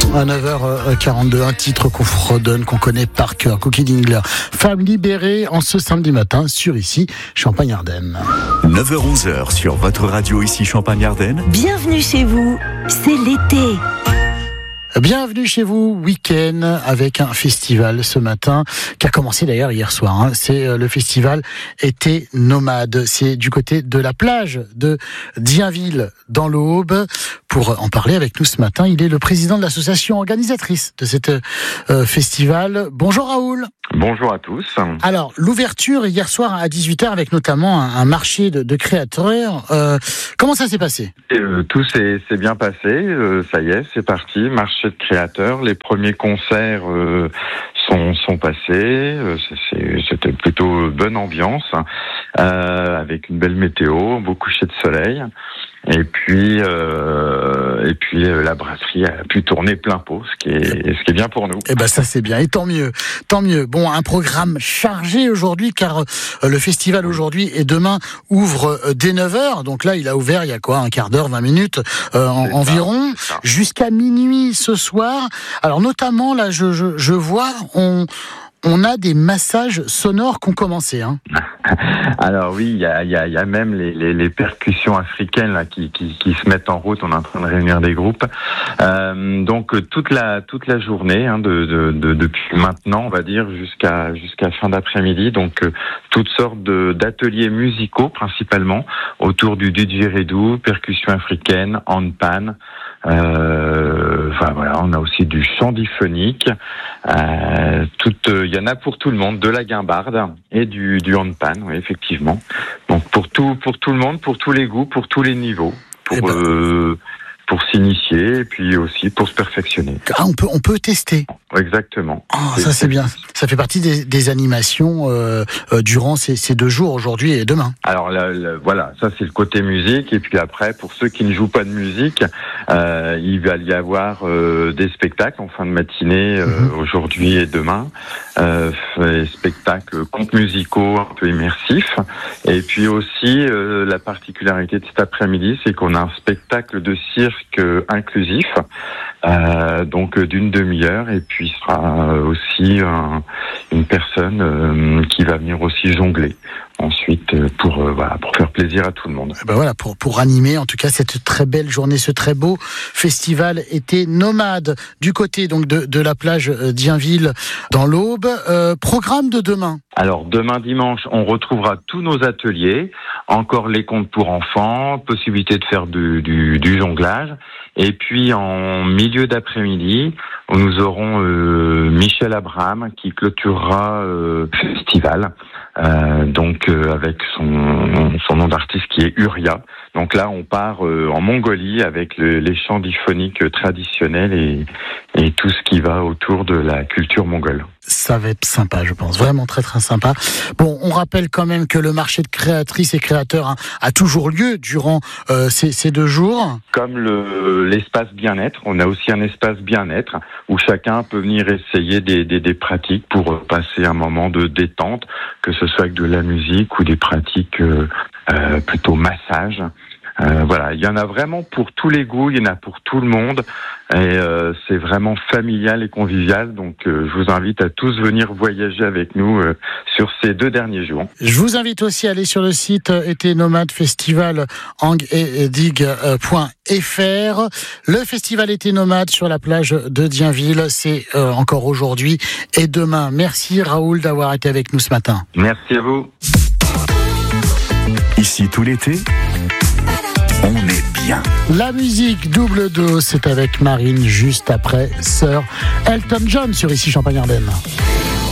À 9h42, un titre qu'on fredonne, qu'on connaît par cœur, Cookie Dingler. Femme libérée en ce samedi matin sur ici, Champagne-Ardenne. 9h-11h sur votre radio ici Champagne-Ardenne. Bienvenue chez vous, c'est l'été. Bienvenue chez vous, week-end, avec un festival ce matin, qui a commencé d'ailleurs hier soir. C'est le festival Été Nomade. C'est du côté de la plage de Dienville, dans l'Aube. Pour en parler avec nous ce matin, il est le président de l'association organisatrice de cet festival. Bonjour Raoul. Bonjour à tous. Alors, l'ouverture hier soir à 18h avec notamment un marché de créateurs. Comment ça s'est passé ? Tout s'est bien passé. Ça y est, c'est parti. Marché de créateurs. Les premiers concerts sont passés. C'était plutôt bonne ambiance, avec une belle météo, beau coucher de soleil. Et puis la brasserie a pu tourner plein pot, ce qui est bien pour nous. Eh ben ça c'est bien, et tant mieux. Bon, un programme chargé aujourd'hui, car le festival aujourd'hui et demain ouvre dès 9h. Donc là, il a ouvert il y a quoi, un quart d'heure, 20 minutes environ, jusqu'à minuit ce soir. Alors notamment là, je vois, on a des massages sonores qui ont commencé. Alors oui, il y a même les percussions africaines là qui se mettent en route. On est en train de réunir des groupes. Donc toute la journée, depuis maintenant, on va dire jusqu'à fin d'après-midi. Donc toutes sortes d'ateliers musicaux principalement autour du didgeridoo, percussions africaines, handpan. On a aussi du chant diphonique. Il y en a pour tout le monde, de la guimbarde et du handpan, oui, effectivement. Donc pour tout le monde, pour tous les goûts, pour tous les niveaux, pour s'initier et puis aussi pour se perfectionner. Ah, on peut tester. Exactement. Oh, ça c'est bien. Ça fait partie des animations durant ces 2 jours, aujourd'hui et demain. Alors voilà, ça c'est le côté musique. Et puis après, pour ceux qui ne jouent pas de musique, il va y avoir des spectacles en fin de matinée aujourd'hui et demain. Des spectacles contes musicaux un peu immersifs. Et puis aussi, la particularité de cet après-midi, c'est qu'on a un spectacle de cirque inclusif, donc d'une demi-heure, et puis il sera aussi une personne qui va venir aussi jongler ensuite pour faire plaisir à tout le monde. Pour animer en tout cas cette très belle journée, ce très beau festival Été Nomade du côté donc de la plage Dienville dans l'Aube. Programme de demain. Alors demain dimanche, on retrouvera tous nos ateliers, encore les contes pour enfants, possibilité de faire du jonglage. Et puis en milieu d'après-midi, nous aurons Michel Abraham qui clôturera le festival, avec son nom d'artiste qui est Uria. Donc là, on part en Mongolie avec les chants diphoniques traditionnels et tout ce qui va autour de la culture mongole. Ça va être sympa, je pense. Vraiment très très sympa. Bon, on rappelle quand même que le marché de créatrices et créateurs a toujours lieu durant ces 2 jours. Comme l'espace bien-être, on a aussi un espace bien-être où chacun peut venir essayer des pratiques pour passer un moment de détente, que ce soit avec de la musique ou des pratiques plutôt massage. Il y en a vraiment pour tous les goûts, il y en a pour tout le monde, et c'est vraiment familial et convivial. Donc je vous invite à tous venir voyager avec nous sur ces 2 derniers jours. Je vous invite aussi à aller sur le site Été Nomade Festival angedig.fr. Le festival Été Nomade sur la plage de Dienville, c'est encore aujourd'hui et demain. Merci Raoul d'avoir été avec nous ce matin. Merci à vous. Ici tout l'été, on est bien. La musique double dose, c'est avec Marine juste après Sir Elton John sur ici Champagne-Ardenne.